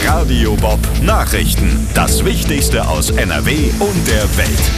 Radio Bob Nachrichten. Das Wichtigste aus NRW und der Welt.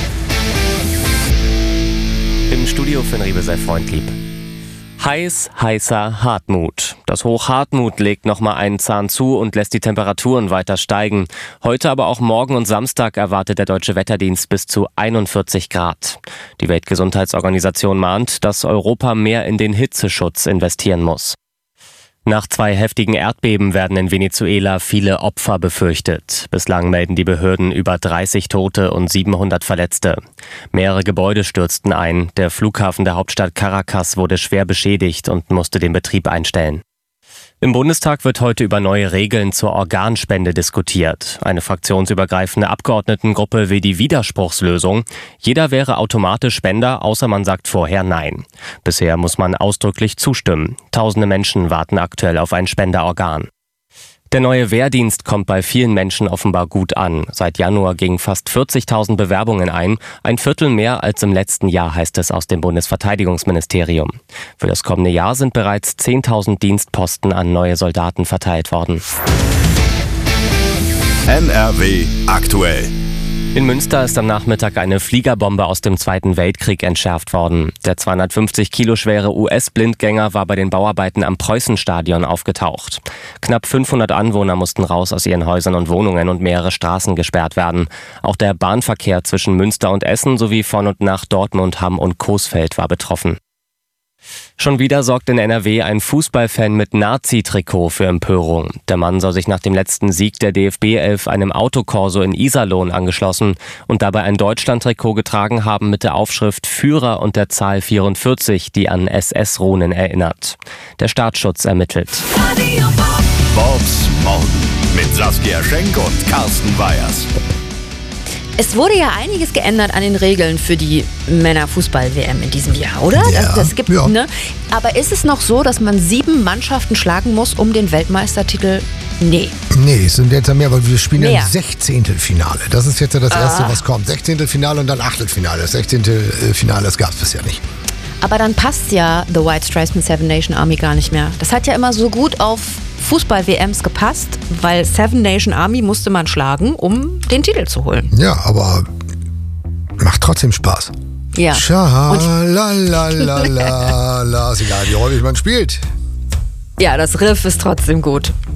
Im Studio für Riebe sei freundlieb. Heißer Hartmut. Das Hoch Hartmut legt nochmal einen Zahn zu und lässt die Temperaturen weiter steigen. Heute, aber auch morgen und Samstag erwartet der Deutsche Wetterdienst bis zu 41 Grad. Die Weltgesundheitsorganisation mahnt, dass Europa mehr in den Hitzeschutz investieren muss. Nach 2 heftigen Erdbeben werden in Venezuela viele Opfer befürchtet. Bislang melden die Behörden über 30 Tote und 700 Verletzte. Mehrere Gebäude stürzten ein. Der Flughafen der Hauptstadt Caracas wurde schwer beschädigt und musste den Betrieb einstellen. Im Bundestag wird heute über neue Regeln zur Organspende diskutiert. Eine fraktionsübergreifende Abgeordnetengruppe will die Widerspruchslösung. Jeder wäre automatisch Spender, außer man sagt vorher Nein. Bisher muss man ausdrücklich zustimmen. Tausende Menschen warten aktuell auf ein Spenderorgan. Der neue Wehrdienst kommt bei vielen Menschen offenbar gut an. Seit Januar gingen fast 40.000 Bewerbungen ein. Ein Viertel mehr als im letzten Jahr, heißt es aus dem Bundesverteidigungsministerium. Für das kommende Jahr sind bereits 10.000 Dienstposten an neue Soldaten verteilt worden. NRW aktuell. In Münster ist am Nachmittag eine Fliegerbombe aus dem Zweiten Weltkrieg entschärft worden. Der 250 Kilo schwere US-Blindgänger war bei den Bauarbeiten am Preußenstadion aufgetaucht. Knapp 500 Anwohner mussten raus aus ihren Häusern und Wohnungen und mehrere Straßen gesperrt werden. Auch der Bahnverkehr zwischen Münster und Essen sowie von und nach Dortmund, Hamm und Coesfeld war betroffen. Schon wieder sorgt in NRW ein Fußballfan mit Nazi-Trikot für Empörung. Der Mann soll sich nach dem letzten Sieg der DFB-11 einem Autokorso in Iserlohn angeschlossen und dabei ein Deutschland-Trikot getragen haben mit der Aufschrift Führer und der Zahl 44, die an SS-Runen erinnert. Der Staatsschutz ermittelt. Bobs Morgen mit Saskia Schenk und Carsten Weyers. Es wurde ja einiges geändert an den Regeln für die Männerfußball-WM in diesem Jahr, oder? Ja, das gibt, ja. Ne? Aber ist es noch so, dass man 7 Mannschaften schlagen muss, um den Weltmeistertitel? Nee. Nee, es sind jetzt ja mehr, weil wir spielen Mehr. ja im 16. Das ist jetzt ja das Erste, was kommt. 16. Finale und dann Achtelfinale. Das 16. Finale, das gab es bisher nicht. Aber dann passt ja The White Stripes mit Seven Nation Army gar nicht mehr. Das hat ja immer so gut auf Fußball-WMs gepasst, weil Seven Nation Army musste man schlagen, um den Titel zu holen. Ja, aber macht trotzdem Spaß. Ja. Schalalalala. Ist egal, wie häufig man spielt. Ja, das Riff ist trotzdem gut.